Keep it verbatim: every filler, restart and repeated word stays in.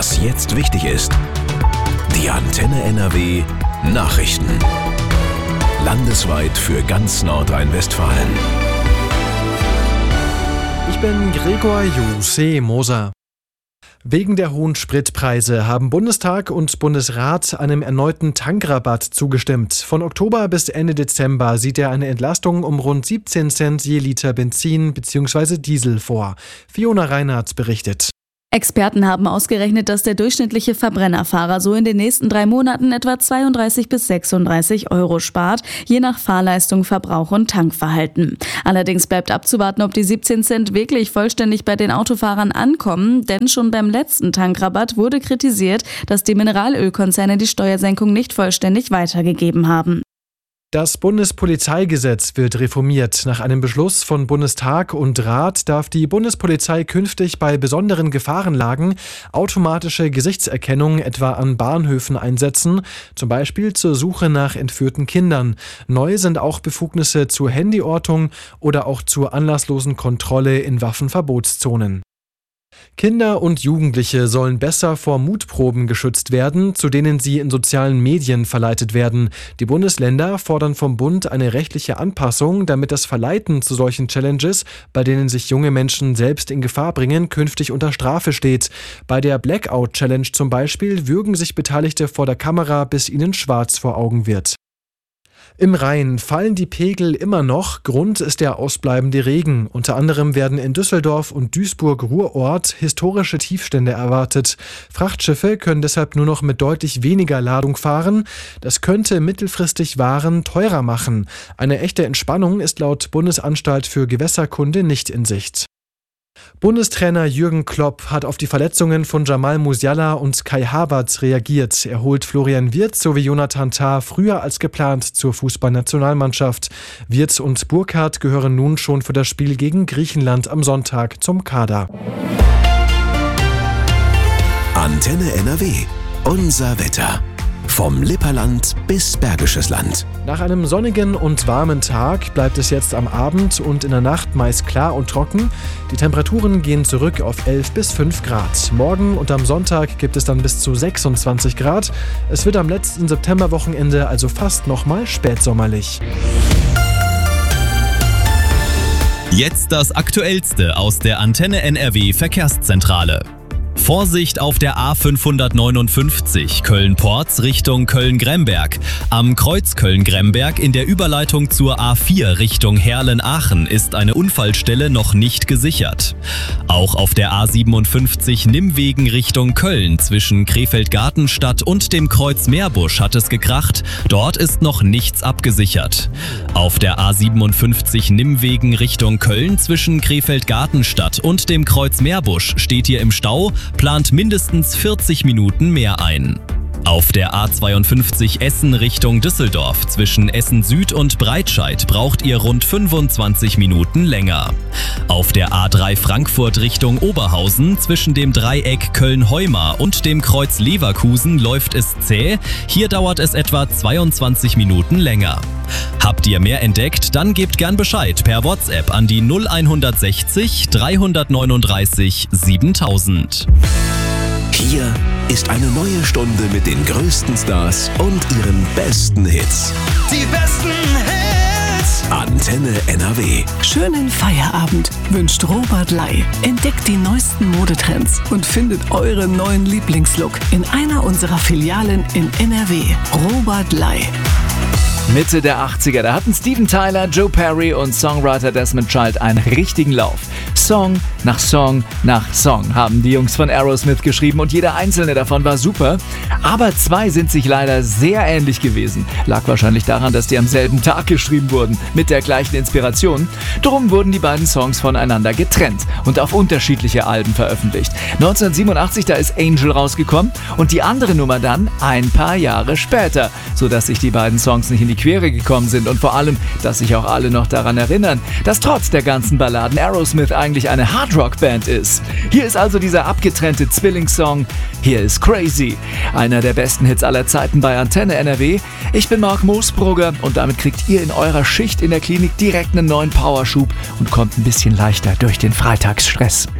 Was jetzt wichtig ist. Die Antenne N R W Nachrichten. Landesweit für ganz Nordrhein-Westfalen. Ich bin Gregor Juse-Moser. Wegen der hohen Spritpreise haben Bundestag und Bundesrat einem erneuten Tankrabatt zugestimmt. Von Oktober bis Ende Dezember sieht er eine Entlastung um rund siebzehn Cent je Liter Benzin bzw. Diesel vor. Fiona Reinhardt berichtet. Experten haben ausgerechnet, dass der durchschnittliche Verbrennerfahrer so in den nächsten drei Monaten etwa zweiunddreißig bis sechsunddreißig Euro spart, je nach Fahrleistung, Verbrauch und Tankverhalten. Allerdings bleibt abzuwarten, ob die siebzehn Cent wirklich vollständig bei den Autofahrern ankommen, denn schon beim letzten Tankrabatt wurde kritisiert, dass die Mineralölkonzerne die Steuersenkung nicht vollständig weitergegeben haben. Das Bundespolizeigesetz wird reformiert. Nach einem Beschluss von Bundestag und Rat darf die Bundespolizei künftig bei besonderen Gefahrenlagen automatische Gesichtserkennung etwa an Bahnhöfen einsetzen, zum Beispiel zur Suche nach entführten Kindern. Neu sind auch Befugnisse zur Handyortung oder auch zur anlasslosen Kontrolle in Waffenverbotszonen. Kinder und Jugendliche sollen besser vor Mutproben geschützt werden, zu denen sie in sozialen Medien verleitet werden. Die Bundesländer fordern vom Bund eine rechtliche Anpassung, damit das Verleiten zu solchen Challenges, bei denen sich junge Menschen selbst in Gefahr bringen, künftig unter Strafe steht. Bei der Blackout-Challenge zum Beispiel würgen sich Beteiligte vor der Kamera, bis ihnen schwarz vor Augen wird. Im Rhein fallen die Pegel immer noch, Grund ist der ausbleibende Regen. Unter anderem werden in Düsseldorf und Duisburg-Ruhrort historische Tiefstände erwartet. Frachtschiffe können deshalb nur noch mit deutlich weniger Ladung fahren. Das könnte mittelfristig Waren teurer machen. Eine echte Entspannung ist laut Bundesanstalt für Gewässerkunde nicht in Sicht. Bundestrainer Jürgen Klopp hat auf die Verletzungen von Jamal Musiala und Kai Havertz reagiert. Er holt Florian Wirtz sowie Jonathan Tah früher als geplant zur Fußballnationalmannschaft. Wirtz und Burkhardt gehören nun schon für das Spiel gegen Griechenland am Sonntag zum Kader. Antenne N R W. Unser Wetter. Vom Lipperland bis Bergisches Land. Nach einem sonnigen und warmen Tag bleibt es jetzt am Abend und in der Nacht meist klar und trocken. Die Temperaturen gehen zurück auf elf bis fünf Grad. Morgen und am Sonntag gibt es dann bis zu sechsundzwanzig Grad. Es wird am letzten Septemberwochenende also fast nochmal spätsommerlich. Jetzt das Aktuellste aus der Antenne N R W Verkehrszentrale. Vorsicht auf der A fünfhundertneunundfünfzig Köln-Porz Richtung Köln-Gremberg. Am Kreuz Köln-Gremberg in der Überleitung zur A vier Richtung Herlen-Aachen ist eine Unfallstelle noch nicht gesichert. Auch auf der A siebenundfünfzig Nimmwegen Richtung Köln zwischen Krefeld-Gartenstadt und dem Kreuz Meerbusch hat es gekracht. Dort ist noch nichts abgesichert. Auf der A siebenundfünfzig Nimmwegen Richtung Köln zwischen Krefeld-Gartenstadt und dem Kreuz Meerbusch steht ihr im Stau, plant mindestens vierzig Minuten mehr ein. Auf der A zweiundfünfzig Essen Richtung Düsseldorf zwischen Essen Süd und Breitscheid braucht ihr rund fünfundzwanzig Minuten länger. Auf der A drei Frankfurt Richtung Oberhausen zwischen dem Dreieck Köln-Heumar und dem Kreuz Leverkusen läuft es zäh. Hier dauert es etwa zweiundzwanzig Minuten länger. Habt ihr mehr entdeckt? Dann gebt gern Bescheid per WhatsApp an die null hundertsechzig dreihundertneununddreißig siebentausend. Hier ist eine neue Stunde mit den größten Stars und ihren besten Hits. Die besten Hits! Antenne N R W. Schönen Feierabend wünscht Robert Ley. Entdeckt die neuesten Modetrends und findet euren neuen Lieblingslook in einer unserer Filialen in N R W. Robert Ley. Mitte der achtziger, da hatten Steven Tyler, Joe Perry und Songwriter Desmond Child einen richtigen Lauf. Song nach Song nach Song haben die Jungs von Aerosmith geschrieben und jeder einzelne davon war super. Aber zwei sind sich leider sehr ähnlich gewesen. Lag wahrscheinlich daran, dass die am selben Tag geschrieben wurden, mit der gleichen Inspiration. Drum wurden die beiden Songs voneinander getrennt und auf unterschiedliche Alben veröffentlicht. neunzehnhundertsiebenundachtzig, da ist Angel rausgekommen und die andere Nummer dann ein paar Jahre später, sodass sich die beiden Songs nicht in die Quere gekommen sind und vor allem, dass sich auch alle noch daran erinnern, dass trotz der ganzen Balladen Aerosmith eigentlich eine Hardrock-Band ist. Hier ist also dieser abgetrennte Zwillingssong. Hier ist Crazy, einer der besten Hits aller Zeiten bei Antenne N R W. Ich bin Marc Moosbrugger und damit kriegt ihr in eurer Schicht in der Klinik direkt einen neuen Powerschub und kommt ein bisschen leichter durch den Freitagsstress.